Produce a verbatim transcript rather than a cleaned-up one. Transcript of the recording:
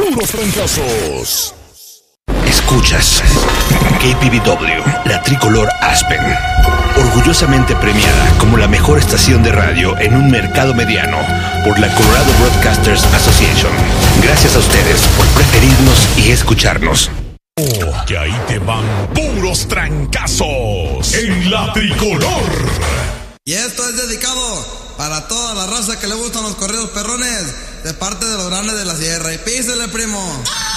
puros trancazos. Escuchas K P B W, la tricolor Aspen, orgullosamente premiada como la mejor estación de radio en un mercado mediano por la Colorado Broadcasters Association. Gracias a ustedes por preferirnos y escucharnos. Oh, que ahí te van puros trancazos en la tricolor. Y esto es dedicado para toda la raza que le gustan los corridos perrones, de parte de los grandes de la sierra. Y písele, primo.